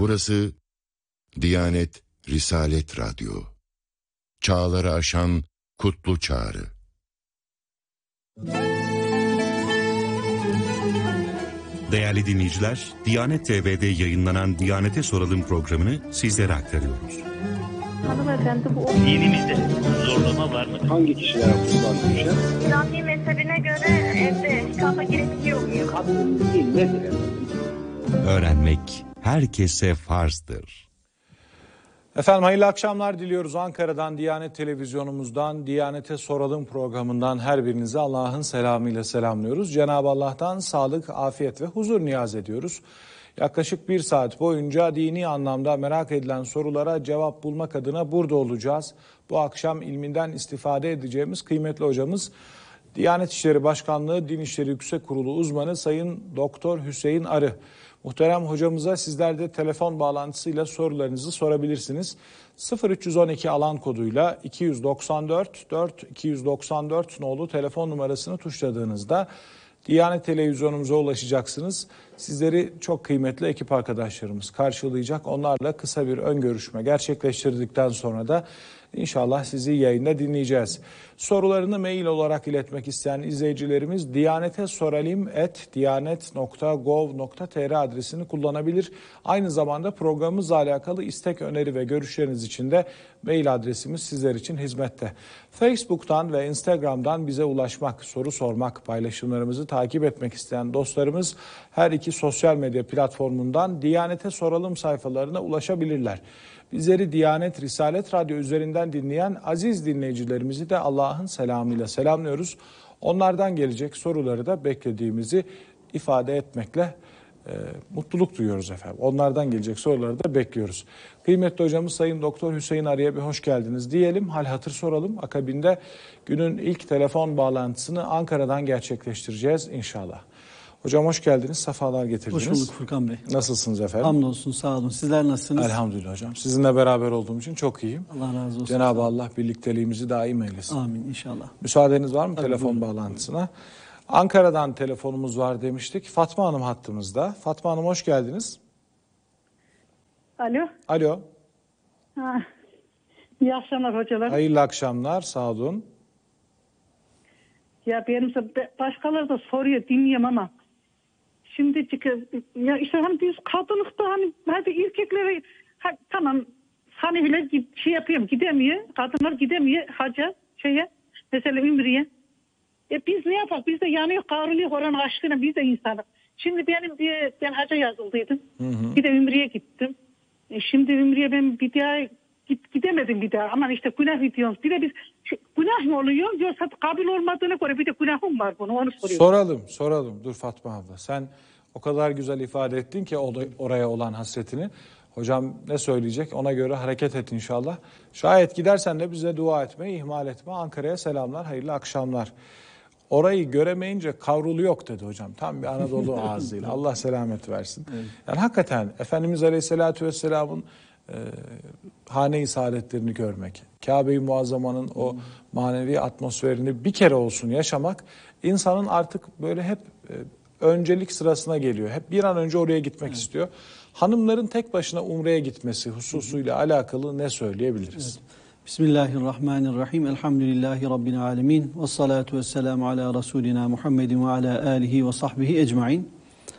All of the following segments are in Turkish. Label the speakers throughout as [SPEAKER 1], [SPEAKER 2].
[SPEAKER 1] Burası Diyanet Risalet Radyo. Çağları aşan kutlu çağrı.
[SPEAKER 2] Değerli dinleyiciler, Diyanet TV'de yayınlanan Diyanet'e Soralım programını sizlere aktarıyoruz.
[SPEAKER 3] Hanımefendi, bu
[SPEAKER 4] dinimizde zorlama var mı?
[SPEAKER 5] Hangi kişilere kurban düşer?
[SPEAKER 3] İslami mezhebine göre evde nikahla gerekiyor muyum?
[SPEAKER 5] Kadın değil nedir?
[SPEAKER 2] Öğrenmek herkese farzdır.
[SPEAKER 6] Efendim hayırlı akşamlar diliyoruz. Ankara'dan, Diyanet Televizyonumuzdan, Diyanet'e Soralım programından her birinizi Allah'ın selamıyla selamlıyoruz. Cenab-ı Allah'tan sağlık, afiyet ve huzur niyaz ediyoruz. Yaklaşık 1 saat boyunca dini anlamda merak edilen sorulara cevap bulmak adına burada olacağız. Bu akşam ilminden istifade edeceğimiz kıymetli hocamız, Diyanet İşleri Başkanlığı Din İşleri Yüksek Kurulu uzmanı Sayın Doktor Hüseyin Arı. Muhterem hocamıza sizler de telefon bağlantısıyla sorularınızı sorabilirsiniz. 0312 alan koduyla 294 nolu telefon numarasını tuşladığınızda Diyanet Televizyonumuza ulaşacaksınız. Sizleri çok kıymetli ekip arkadaşlarımız karşılayacak. Onlarla kısa bir ön görüşme gerçekleştirdikten sonra da İnşallah sizi yayında dinleyeceğiz. Sorularını mail olarak iletmek isteyen izleyicilerimiz diyanetesoralim@diyanet.gov.tr adresini kullanabilir. Aynı zamanda programımızla alakalı istek, öneri ve görüşleriniz için de mail adresimiz sizler için hizmette. Facebook'tan ve Instagram'dan bize ulaşmak, soru sormak, paylaşımlarımızı takip etmek isteyen dostlarımız her iki sosyal medya platformundan Diyanet'e Soralım sayfalarına ulaşabilirler. Bizleri Diyanet Risalet Radyo üzerinden dinleyen aziz dinleyicilerimizi de Allah'ın selamıyla selamlıyoruz. Onlardan gelecek soruları da beklediğimizi ifade etmekle mutluluk duyuyoruz efendim. Onlardan gelecek soruları da bekliyoruz. Kıymetli hocamız Sayın Doktor Hüseyin Arı'ya bir hoş geldiniz diyelim. Hal hatır soralım. Akabinde günün ilk telefon bağlantısını Ankara'dan gerçekleştireceğiz inşallah. Hocam hoş geldiniz, sefalar getirdiniz.
[SPEAKER 7] Hoş bulduk Furkan Bey.
[SPEAKER 6] Nasılsınız efendim?
[SPEAKER 7] Hamdolsun, sağ olun. Sizler nasılsınız?
[SPEAKER 6] Elhamdülillah hocam. Sizinle beraber olduğum için çok iyiyim.
[SPEAKER 7] Allah razı olsun.
[SPEAKER 6] Cenab-ı Allah birlikteliğimizi daim eylesin.
[SPEAKER 7] Amin inşallah.
[SPEAKER 6] Müsaadeniz var mı
[SPEAKER 7] Tabii,
[SPEAKER 6] telefon
[SPEAKER 7] buyurun.
[SPEAKER 6] bağlantısına? Ankara'dan telefonumuz var demiştik. Fatma Hanım hattımızda. Fatma Hanım hoş geldiniz.
[SPEAKER 8] Alo.
[SPEAKER 6] Alo.
[SPEAKER 8] Ha. İyi akşamlar hocalar.
[SPEAKER 6] Hayırlı akşamlar, sağ olun.
[SPEAKER 8] Ya benim başkaları da soruyor, dinliyorum ama şimdi ya işte hani biz kadınlıkta hani hadi erkekleri tamam sanehiler şey yapıyorum, gidemiyor. Kadınlar gidemiyor hacca mesela Ümre'ye. Biz ne yapalım? Biz de yanıyor, kavruluyor oranın aşkına, biz de insanız. Şimdi ben hacca yazıldıydım. Bir de Ümre'ye gittim. Şimdi Ümre'ye ben bir daha gidemedim bir daha. Aman işte günah ediyoruz. Bir de biz günah mı oluyor? Yoksa kabul olmadığına göre bir de günahım var bunu. Onu soruyorum.
[SPEAKER 6] Soralım. Dur Fatma abla. Sen o kadar güzel ifade ettin ki oraya olan hasretini. Hocam ne söyleyecek? Ona göre hareket et inşallah. Şayet gidersen de bize dua etmeyi ihmal etme. Ankara'ya selamlar, hayırlı akşamlar. Orayı göremeyince kavrulu yok dedi hocam. Tam bir Anadolu ağzıyla. Allah selamet versin. Evet. Yani hakikaten Efendimiz Aleyhisselatü Vesselam'ın hane-i saadetlerini görmek, Kabe-i Muazzama'nın o manevi atmosferini bir kere olsun yaşamak insanın artık böyle hep öncelik sırasına geliyor. Hep bir an önce oraya gitmek istiyor. Hanımların tek başına umreye gitmesi hususuyla alakalı ne söyleyebiliriz?
[SPEAKER 7] Evet. Bismillahirrahmanirrahim. Elhamdülillahi Rabbil alemin. Ve salatu ve selamu ala Resulina Muhammedin ve ala alihi ve sahbihi ecmain.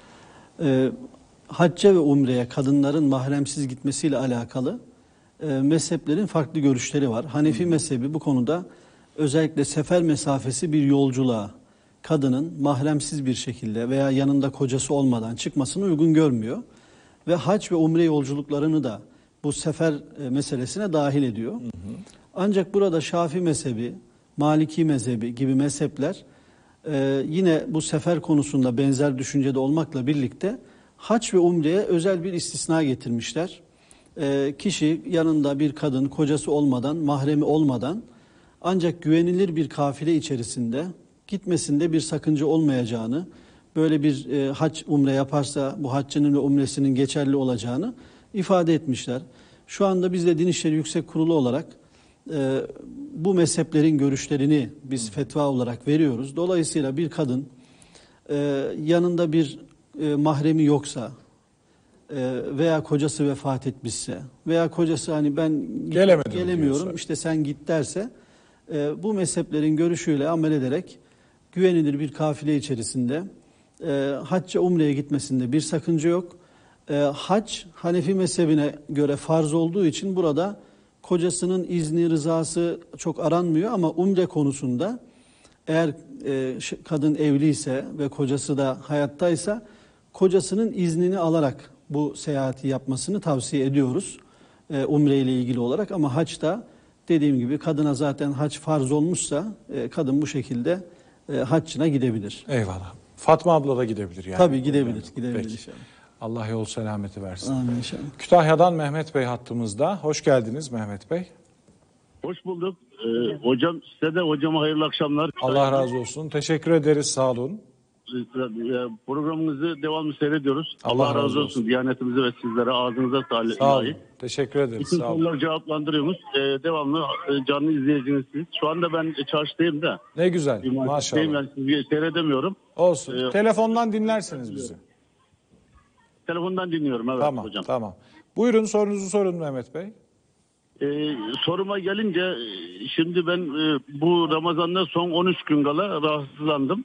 [SPEAKER 7] Hacca ve umreye kadınların mahremsiz gitmesiyle alakalı mezheplerin farklı görüşleri var. Hanefi mezhebi bu konuda özellikle sefer mesafesi bir yolculuğa kadının mahremsiz bir şekilde veya yanında kocası olmadan çıkmasını uygun görmüyor. Ve hac ve umre yolculuklarını da bu sefer meselesine dahil ediyor. Ancak burada Şafii mezhebi, Maliki mezhebi gibi mezhepler yine bu sefer konusunda benzer düşüncede olmakla birlikte hac ve umreye özel bir istisna getirmişler. Kişi yanında bir kadın, kocası olmadan, mahremi olmadan ancak güvenilir bir kafile içerisinde gitmesinde bir sakınca olmayacağını, böyle bir hac umre yaparsa bu haccının ve umresinin geçerli olacağını ifade etmişler. Şu anda biz de Din İşleri Yüksek Kurulu olarak bu mezheplerin görüşlerini biz fetva olarak veriyoruz. Dolayısıyla bir kadın yanında bir mahremi yoksa veya kocası vefat etmişse veya kocası hani ben gelemiyorum
[SPEAKER 6] diyorsa,
[SPEAKER 7] işte sen git derse bu mezheplerin görüşüyle amel ederek güvenilir bir kafile içerisinde hacca umreye gitmesinde bir sakınca yok. Hac Hanefi mezhebine göre farz olduğu için burada kocasının izni rızası çok aranmıyor ama umre konusunda eğer kadın evliyse ve kocası da hayattaysa kocasının iznini alarak bu seyahati yapmasını tavsiye ediyoruz umre ile ilgili olarak. Ama haçta dediğim gibi kadına zaten hac farz olmuşsa kadın bu şekilde haccına gidebilir.
[SPEAKER 6] Eyvallah. Fatma abla da gidebilir yani.
[SPEAKER 7] Tabii gidebilir
[SPEAKER 6] Peki.
[SPEAKER 7] inşallah.
[SPEAKER 6] Allah yol selameti versin.
[SPEAKER 7] Amin inşallah.
[SPEAKER 6] Kütahya'dan Mehmet Bey hattımızda. Hoş geldiniz Mehmet Bey.
[SPEAKER 9] Hoş bulduk. Hocam size de hocama hayırlı akşamlar.
[SPEAKER 6] Allah razı olsun. Teşekkür ederiz. Sağ olun.
[SPEAKER 9] Programınızı devamlı seyrediyoruz.
[SPEAKER 6] Allah
[SPEAKER 9] Allah razı olsun. Diyanetimize ve sizlere ağzınıza
[SPEAKER 6] Sağ olun.
[SPEAKER 9] sağlık.
[SPEAKER 6] Teşekkür ederiz.
[SPEAKER 9] Bütün
[SPEAKER 6] Sağ olun.
[SPEAKER 9] soruları cevaplandırıyoruz. Devamlı canlı izleyicinizsiniz. Şu anda ben çarşıdayım da.
[SPEAKER 6] Ne güzel. Maşallah.
[SPEAKER 9] Yani sizi seyredemiyorum.
[SPEAKER 6] Olsun. Telefondan dinlersiniz bizi.
[SPEAKER 9] Telefondan dinliyorum evet
[SPEAKER 6] Tamam.
[SPEAKER 9] hocam.
[SPEAKER 6] Tamam. Buyurun sorunuzu sorun Mehmet Bey.
[SPEAKER 9] Soruma gelince şimdi ben bu Ramazan'da son 13 gün kala rahatsızlandım.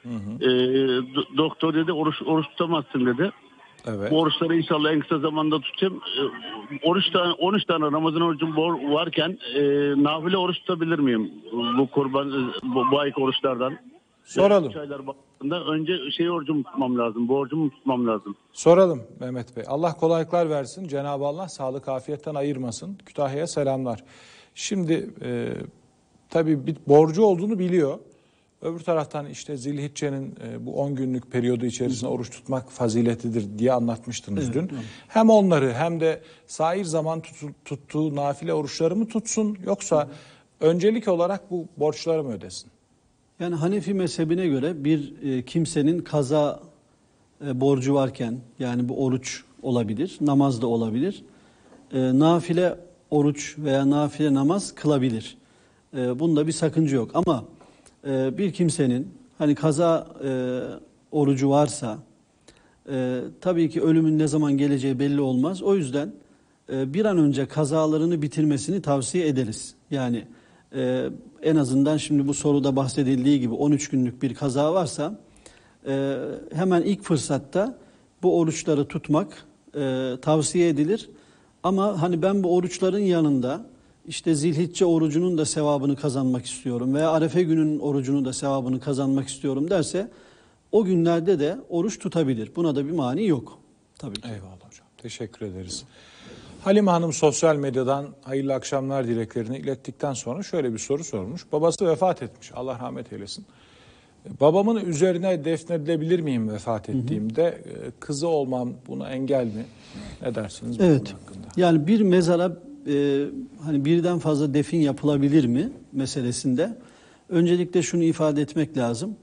[SPEAKER 9] Doktor dedi oruç tutamazsın dedi.
[SPEAKER 6] Evet.
[SPEAKER 9] Bu oruçları inşallah en kısa zamanda tutacağım. 13 tane Ramazan orucum varken nafile oruç tutabilir miyim? Bu kurban bu ayki oruçlardan.
[SPEAKER 6] Soralım.
[SPEAKER 9] 3 aylar baktığında önce orucumu tutmam lazım. Borcumu tutmam lazım.
[SPEAKER 6] Soralım Mehmet Bey. Allah kolaylıklar versin. Cenab-ı Allah sağlık afiyetten ayırmasın. Kütahya'ya selamlar. Şimdi tabii bir borcu olduğunu biliyor. Öbür taraftan işte Zilhicce'nin bu 10 günlük periyodu içerisinde oruç tutmak faziletidir diye anlatmıştınız dün. Evet. Hem onları hem de sair zaman tuttuğu nafile oruçları mı tutsun yoksa öncelik olarak bu borçları mı ödesin?
[SPEAKER 7] Yani Hanefi mezhebine göre bir kimsenin kaza borcu varken yani bu oruç olabilir, namaz da olabilir. Nafile oruç veya nafile namaz kılabilir. Bunda bir sakınca yok ama bir kimsenin hani kaza orucu varsa tabii ki ölümün ne zaman geleceği belli olmaz. O yüzden bir an önce kazalarını bitirmesini tavsiye ederiz. Yani en azından şimdi bu soruda bahsedildiği gibi 13 günlük bir kaza varsa hemen ilk fırsatta bu oruçları tutmak tavsiye edilir. Ama hani ben bu oruçların yanında işte Zilhicce orucunun da sevabını kazanmak istiyorum veya Arefe gününün orucunun da sevabını kazanmak istiyorum derse o günlerde de oruç tutabilir. Buna da bir mani yok tabii ki.
[SPEAKER 6] Eyvallah hocam. Teşekkür ederiz. Halime Hanım sosyal medyadan hayırlı akşamlar dileklerini ilettikten sonra şöyle bir soru sormuş. Babası vefat etmiş. Allah rahmet eylesin. Babamın üzerine defnedilebilir miyim vefat ettiğimde? Kızı olmam buna engel mi? Ne dersiniz bu konu hakkında?
[SPEAKER 7] Yani bir mezara hani birden fazla defin yapılabilir mi meselesinde öncelikle şunu ifade etmek lazım.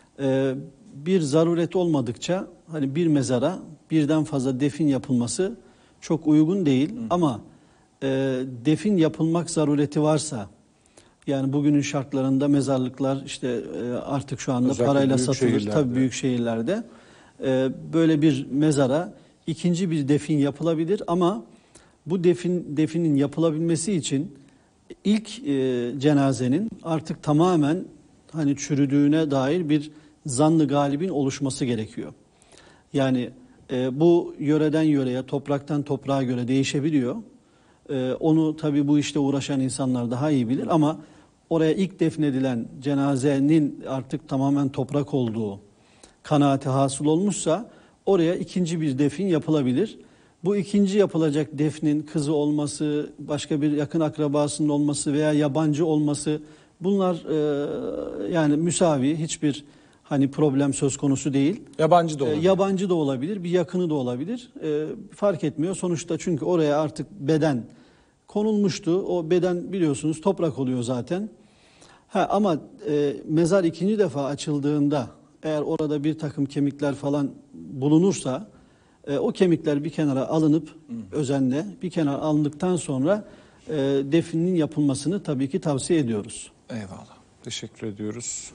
[SPEAKER 7] Bir zaruret olmadıkça hani bir mezara birden fazla defin yapılması çok uygun değil. Ama defin yapılmak zarureti varsa yani bugünün şartlarında mezarlıklar işte artık şu anda özellikle parayla satılır tabii büyük şehirlerde böyle bir mezara ikinci bir defin yapılabilir ama bu definin yapılabilmesi için ilk cenazenin artık tamamen hani çürüdüğüne dair bir zannı galibin oluşması gerekiyor. Yani bu yöreden yöreye, topraktan toprağa göre değişebiliyor. Onu tabii bu işte uğraşan insanlar daha iyi bilir ama oraya ilk defnedilen cenazenin artık tamamen toprak olduğu kanaati hasıl olmuşsa oraya ikinci bir defin yapılabilir. Bu ikinci yapılacak defnin kızı olması, başka bir yakın akrabasının olması veya yabancı olması bunlar yani müsavi hiçbir hani problem söz konusu değil.
[SPEAKER 6] Yabancı da olabilir.
[SPEAKER 7] Yabancı da olabilir, bir yakını da olabilir. Fark etmiyor sonuçta çünkü oraya artık beden konulmuştu. O beden biliyorsunuz toprak oluyor zaten. Ama mezar ikinci defa açıldığında eğer orada bir takım kemikler falan bulunursa o kemikler bir kenara alınıp özenle bir kenara alındıktan sonra definin yapılmasını tabii ki tavsiye ediyoruz.
[SPEAKER 6] Eyvallah. Teşekkür ediyoruz.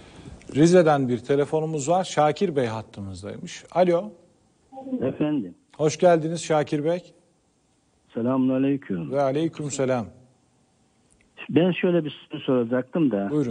[SPEAKER 6] Rize'den bir telefonumuz var. Şakir Bey hattımızdaymış. Alo.
[SPEAKER 5] Efendim.
[SPEAKER 6] Hoş geldiniz Şakir Bey.
[SPEAKER 5] Selamünaleyküm.
[SPEAKER 6] Ve aleykümselam.
[SPEAKER 5] Ben şöyle bir soru soracaktım da.
[SPEAKER 6] Buyurun.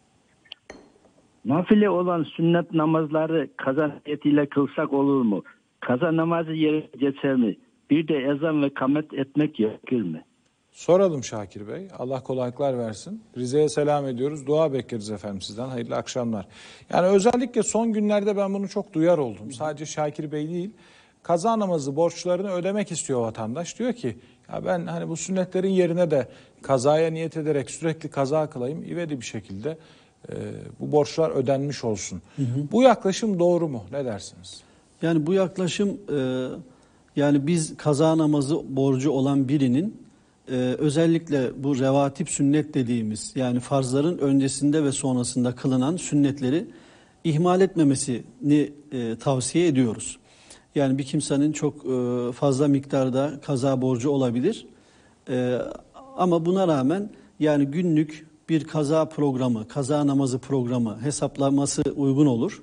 [SPEAKER 5] Nafile olan sünnet namazları kaza niyetiyle kılsak olur mu? Kaza namazı yere geçer mi? Bir de ezan ve kamet etmek gerekir mi?
[SPEAKER 6] Soralım Şakir Bey. Allah kolaylıklar versin. Rize'ye selam ediyoruz. Dua bekleriz efendim sizden. Hayırlı akşamlar. Yani özellikle son günlerde ben bunu çok duyar oldum. Sadece Şakir Bey değil. Kaza namazı borçlarını ödemek istiyor vatandaş. Diyor ki ya ben hani bu sünnetlerin yerine de kazaya niyet ederek sürekli kaza kılayım. İvedi bir şekilde bu borçlar ödenmiş olsun. Bu yaklaşım doğru mu? Ne dersiniz?
[SPEAKER 7] Yani bu yaklaşım yani biz kaza namazı borcu olan birinin özellikle bu revatip sünnet dediğimiz yani farzların öncesinde ve sonrasında kılınan sünnetleri ihmal etmemesini tavsiye ediyoruz. Yani bir kimsenin çok fazla miktarda kaza borcu olabilir. Ama buna rağmen yani günlük bir kaza programı, kaza namazı programı hesaplaması uygun olur.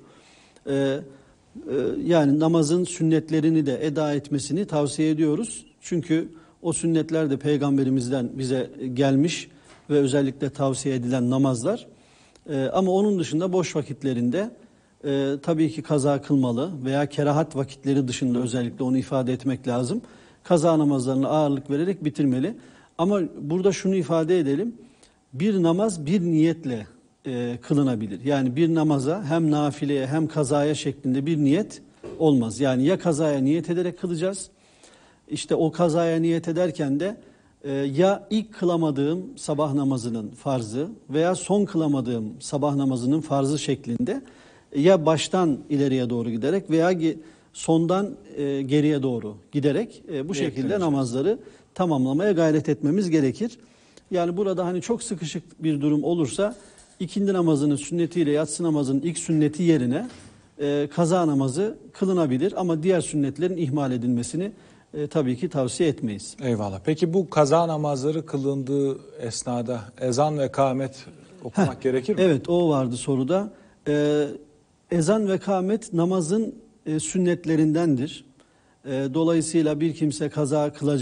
[SPEAKER 7] Yani namazın sünnetlerini de eda etmesini tavsiye ediyoruz. Çünkü o sünnetler de Peygamberimizden bize gelmiş ve özellikle tavsiye edilen namazlar. Ama onun dışında boş vakitlerinde tabii ki kaza kılmalı veya kerahat vakitleri dışında özellikle onu ifade etmek lazım. Kaza namazlarına ağırlık vererek bitirmeli. Ama burada şunu ifade edelim. Bir namaz bir niyetle kılınabilir. Yani bir namaza hem nafileye hem kazaya şeklinde bir niyet olmaz. Yani ya kazaya niyet ederek kılacağız. İşte o kazaya niyet ederken de ya ilk kılamadığım sabah namazının farzı veya son kılamadığım sabah namazının farzı şeklinde ya baştan ileriye doğru giderek veya sondan geriye doğru giderek bu şekilde namazları tamamlamaya gayret etmemiz gerekir. Yani burada hani çok sıkışık bir durum olursa ikindi namazının sünnetiyle yatsı namazının ilk sünneti yerine kaza namazı kılınabilir ama diğer sünnetlerin ihmal edilmesini tabii ki tavsiye etmeyiz.
[SPEAKER 6] Eyvallah. Peki bu kaza namazları kılındığı esnada ezan ve kâmet okumak gerekir mi?
[SPEAKER 7] Evet, o vardı soruda. Ezan ve kâmet namazın sünnetlerindendir. Dolayısıyla bir kimse kaza kılacak